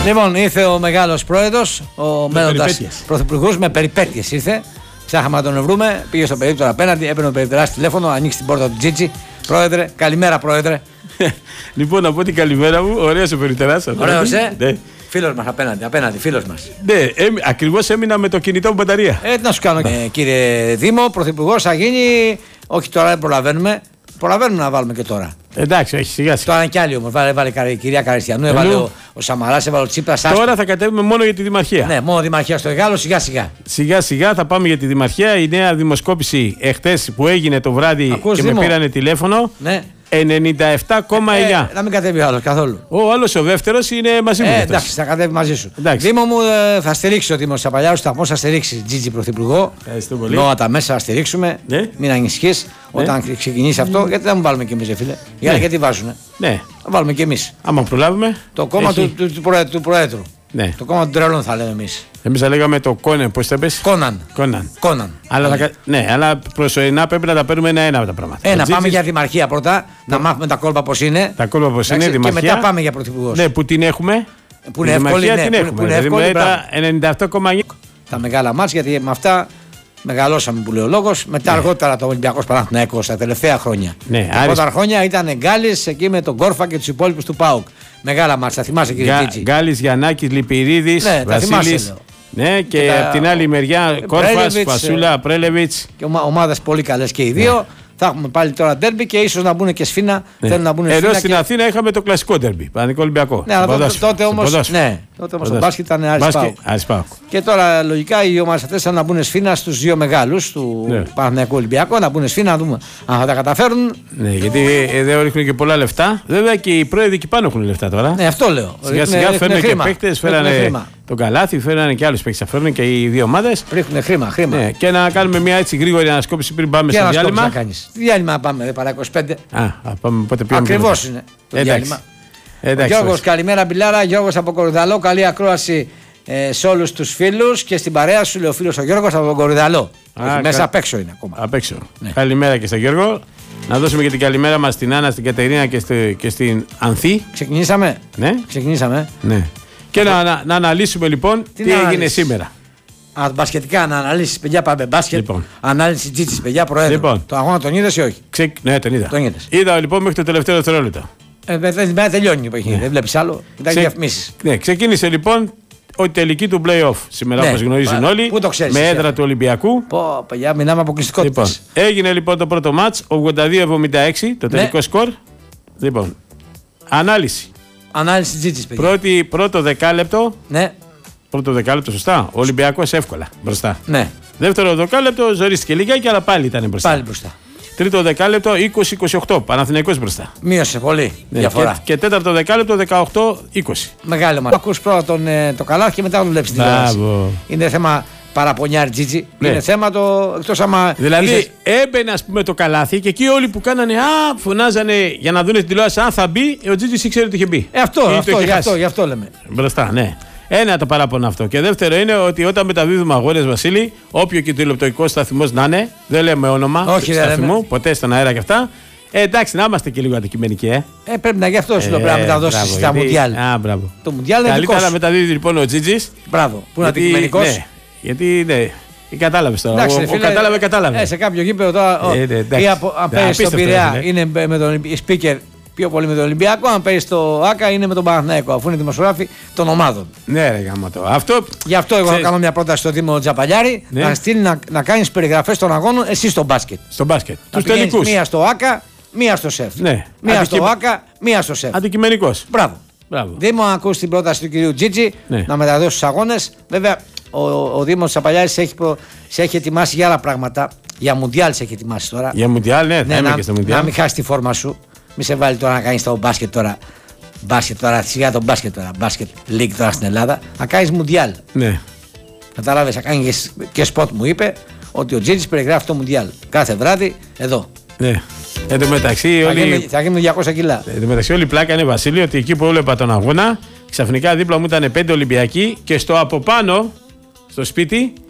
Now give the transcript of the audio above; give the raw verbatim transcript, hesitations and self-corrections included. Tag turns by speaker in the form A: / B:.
A: Λοιπόν, ήρθε ο μεγάλος πρόεδρος, ο μέλλοντας πρωθυπουργός, με περιπέτειες ήρθε. Ψάχαμε να τον βρούμε, πήγε στο περίπτωρο απέναντι, έπαιρνε ο περιπτεράς τηλέφωνο, ανοίξει την πόρτα του Τζίτσι. Πρόεδρε, καλημέρα πρόεδρε.
B: Λοιπόν, να πω την καλημέρα μου, ωραίος ο περιπτεράς.
A: Ωραίος, ε.
B: Ναι.
A: Φίλος μας απέναντι, απέναντι, φίλος μας.
B: Ναι, ε, ακριβώς έμεινα με το κινητό μου μπαταρία.
A: Ε, τι να σου κάνω, ε, κύριε Δήμο, πρωθυπουργός θα γίνει. Όχι τώρα, δεν προλαβαίνουμε. Προλαβαίνουμε να βάλουμε και τώρα.
B: Εντάξει, όχι, σιγά σιγά.
A: Τώρα είναι κι άλλοι όμως. Βάλε, βάλε η κυρία Καριστιανού, έβαλε ο, ο Σαμαράς, έβαλε ο Τσίπρας.
B: Τώρα θα κατέβουμε μόνο για τη Δημαρχία.
A: Ναι, μόνο Δημαρχία στο Εγάλο, σιγά σιγά.
B: Σιγά σιγά θα πάμε για τη Δημαρχία. Η νέα δημοσκόπηση εχθές που έγινε το βράδυ. Ακούς, και Δήμο. Με πήρανε τηλέφωνο. Ναι. ενενήντα επτά κόμμα εννιά.
A: Ε, ε, να μην κατέβει ο άλλος καθόλου.
B: Ο άλλος ο δεύτερος είναι μαζί μου.
A: Ε, εντάξει, θα κατέβει μαζί σου. Εντάξει. Δήμο μου, ε, θα στηρίξει ο Δήμος Τσαπαλιάρου, σταθμός θα στηρίξει Τζίτζι Πρωθυπουργό.
B: Ευχαριστώ πολύ.
A: Νόα τα μέσα θα στηρίξουμε. Ναι. Μην ανησυχείς. Ναι. Όταν ξεκινήσει αυτό, γιατί δεν μου βάλουμε κι εμείς, φίλε. Ναι. Για, γιατί βάζουνε. Ναι. Θα βάλουμε κι εμείς.
B: Άμα προλάβουμε.
A: Το κόμμα Έχει... του, του, του, προέδρου, του Προέδρου. Ναι. Το κόμμα του τρελών θα λέμε εμείς.
B: Εμείς θα λέγαμε το Κόνεν, πώς θα πες.
A: Κόναν.
B: Κόναν.
A: Κόναν.
B: Αλλά, θα, ναι, αλλά προσωρινά πρέπει να τα παίρνουμε ένα-ένα από τα πράγματα.
A: Ένα, πάμε για δημαρχία πρώτα, να μάθουμε τα κόλπα πώς είναι.
B: Τα κόλπα πώς είναι, δημαρχία.
A: Και μετά πάμε για πρωθυπουργός.
B: Ναι, που την έχουμε.
A: Που είναι εύκολη, ναι,
B: την έχουμε.
A: Που είναι εύκολη,
B: δηλαδή τα ενενήντα επτά κόμμα εννιά.
A: Τα μεγάλα μάτς, γιατί με αυτά μεγαλώσαμε που λέει ο λόγος. Μετά ναι. αργότερα το Ολυμπιακός Παναθηναϊκός τα τελευταία χρόνια. Ναι, τα πρώτα χρόνια ήταν Γκάλης εκεί με τον Κόρφα και τους υπόλοιπους του ΠΑΟΚ. Μεγάλα μάτς, θα θυμάσαι κύριε Τζίτζι.
B: Γκάλης, Γιαννάκης, Λιπηρίδης,
A: ναι,
B: Βασίλης. Ναι, και, και από την άλλη μεριά Κόρφας, Φασούλα, Πρέλεβιτς.
A: Και ομάδες πολύ καλές και οι δύο. Ναι. Θα έχουμε πάλι τώρα ντέρμπι και ίσως να μπουν και σφίνα.
B: Ναι.
A: Θέλουν να μπουν
B: Εδώ
A: σφίνα
B: στην
A: και...
B: Αθήνα είχαμε το κλασικό ντέρμπι, Παναθηναϊκό Ολυμπιακό.
A: Ναι, αλλά τότε όμως ναι, το μπάσκετ ήταν Άρης ΠΑΟΚ. Και τώρα λογικά οι ομάδες αυτές θα να μπουν σφίνα στους δύο μεγάλους του ναι. Παναθηναϊκού Ολυμπιακού. Να μπουν σφίνα, να δούμε αν θα τα καταφέρουν.
B: Ναι, γιατί εδώ ρίχνουν και πολλά λεφτά. Βέβαια και οι πρόεδροι εκεί πάνω έχουν λεφτά τώρα.
A: Ναι, αυτό λέω.
B: Σιγά σιγά φέρνουν και παίκτες, φέρανε τον Καλάθι, φέρνανε και άλλους παίκτες. Θα φέρνουν και οι δύο ομάδες.
A: Ρίχνουν χρήμα, χρήμα.
B: Ναι, και να κάνουμε μια έτσι γρήγορη ανασκόπηση πριν πάμε στο διάλειμμα.
A: Τι διάλειμμα πάμε, δεν παρά είκοσι πέντε.
B: Α, πάμε πότε πήγαμε.
A: Ακριβώς είναι το διάλειμμα. Γιώργος, καλημέρα Μπιλάρα. Γιώργος από Κορυδαλό. Καλή ακρόαση ε, σε όλους τους φίλους και στην παρέα σου, λέει ο φίλος ο Γιώργος από τον Κορυδαλό. Α, μέσα κα... απ' έξω είναι ακόμα.
B: Απ' έξω. Ναι. Καλημέρα και στον Γιώργο. Να δώσουμε και την καλημέρα μας στην Άννα, στην Κατερίνα και, στη, και στην Ανθή.
A: Ξεκινήσαμε.
B: Ναι.
A: Ξεκινήσαμε.
B: Ναι. Και να, να, να αναλύσουμε λοιπόν τι, τι έγινε σήμερα.
A: Α, μπασκετικά να αναλύσεις, παιδιά, πάμε μπάσκετ. Λοιπόν. Ανάλυση Τζίτσις, παιδιά, Προέδρου. Λοιπόν. Το αγώνα τον είδες ή όχι?
B: Ξε... Ναι, τον είδα.
A: Τον είδες.
B: Είδα λοιπόν μέχρι το τελευταίο δευτερόλεπτο.
A: Ε, δεν τελειώνει το παιχνίδι, ναι. Δεν βλέπεις άλλο. Ήταν Ξε... διαφημίσεις.
B: Ναι, ξεκίνησε λοιπόν η τελική του play-off σήμερα, ναι. Όπως γνωρίζουν όλοι.
A: Πού το ξέρεις,
B: με έδρα εσύ, του Ολυμπιακού.
A: Πω, παιδιά, μιλάμε αποκλειστικότητες.
B: Λοιπόν, έγινε λοιπόν το πρώτο μάτς, ογδόντα δύο εβδομήντα έξι, το τελικό ναι. σκορ. Λοιπόν, ανάλυση.
A: Ανάλυση Τζίτσις, παιδιά.
B: Πρώτη, πρώτο δεκάλεπτο.
A: Ναι.
B: Πρώτο δεκάλεπτο, σωστά. Ο Ολυμπιακός εύκολα μπροστά.
A: Ναι.
B: Δεύτερο δεκάλεπτο, ζορίστηκε λιγάκι, αλλά πάλι ήταν μπροστά.
A: Πάλι μπροστά.
B: Τρίτο δεκάλεπτο, είκοσι είκοσι οκτώ. Παναθηναϊκός μπροστά.
A: Μείωσε πολύ ναι, διαφορά.
B: Και, και τέταρτο δεκάλεπτο, δεκαοκτώ είκοσι.
A: Μεγάλο μάτι. Ακούς πρώτα τον, ε, το Καλάθι και μετά τον βλέπεις την τηλεόραση. Είναι θέμα παραπονιάρι Τζίτζι. Ναι. Είναι θέμα το. Εκτός άμα.
B: Δηλαδή
A: είσαι...
B: έμπαινε, ας πούμε, το Καλάθι και εκεί όλοι που κάνανε. Α, φωνάζανε για να δουν την τηλεόραση αν θα μπει. Ο Τζίτζι ήξερε ότι είχε μπει.
A: Ε, αυτό, αυτό, γι' αυτό, γι' αυτό λέμε.
B: Μπροστά, ναι. Ένα το παράπονο αυτό. Και δεύτερο είναι ότι όταν μεταδίδουμε αγώνες, Βασίλη, όποιο και τηλεοπτικό σταθμό να είναι, δεν λέμε όνομα
A: όχι,
B: σταθμού, ποτέ στον αέρα και αυτά. Ε, εντάξει, να είμαστε και λίγο αντικειμενικοί, ε.
A: ε πρέπει να γι' αυτό σου το πρέπει να μεταδώσει στα Μουντιάλ.
B: Α, μπράβο.
A: Το Μουντιάλ είναι
B: καλύτερα να μεταδίδει λοιπόν ο Τζίτζις.
A: Μπράβο, που είναι αντικειμενικός.
B: Ναι, γιατί ναι. Κατάλαβε τώρα. Εντάξει, ο, φίλε, ο κατάλαβε, κατάλαβε.
A: Ε, σε κάποιο γήπεδο τώρα. Ε, ναι, ή από, αν παίρνει στον Πειραιά είναι με τον speaker πιο πολύ με τον Ολυμπιακό. Αν παίρνει το ΆΚΑ είναι με τον Παναθηναϊκό. Αφού είναι δημοσιογράφοι των ομάδων.
B: Ναι, ρε γαμώτο. Αυτό.
A: Γι' αυτό εγώ θα κάνω μια πρόταση στο Δήμο Τζαπαλιάρη ναι. να στείλει να, να κάνει περιγραφές των αγώνων εσύ στο μπάσκετ.
B: Στο μπάσκετ. Του τελικού.
A: Μία στο ΆΚΑ, μία στο ΣΕΦ.
B: Ναι.
A: Μία Αντικει... στο ΆΚΑ, μία στο ΣΕΦ.
B: Αντικειμενικό.
A: Μπράβο. Μπράβο. Δήμο, αν ακούσει την πρόταση του κυρίου Τζίτζι ναι. να μεταδώσει του αγώνε. Βέβαια, ο, ο, ο Δήμος Τσαπαλιάρης έχει, προ... σε έχει ετοιμάσει για άλλα πράγματα. Για Μουντιάλ σε έχει ετοιμάσει τώρα.
B: Για Μουντιάλ, ναι,
A: ναι
B: θα
A: να,
B: και στο Μουντιάλ.
A: Να μην χάσει τη φόρμα σου. Μη σε βάλει τώρα να κάνει το μπάσκετ τώρα. Μπάσκετ τώρα, σιγά το μπάσκετ τώρα. Μπάσκετ league τώρα στην Ελλάδα. Να κάνει Μουντιάλ. Ναι. Κατάλαβε, να κάνει και, και σποτ μου είπε ότι ο Τζίτζις περιγράφει το Μουντιάλ. Κάθε βράδυ εδώ. Ναι.
B: Εν τω μεταξύ,
A: θα,
B: όλοι...
A: γίνουν, θα γίνουν διακόσια κιλά.
B: Εν τω μεταξύ, όλη η πλάκα είναι, Βασίλη, ότι εκεί που έβλεπα τον αγώνα, ξαφνικά δίπλα μου ήταν πέντε Ολυμπιακοί και στο από πάνω, στο σπίτι,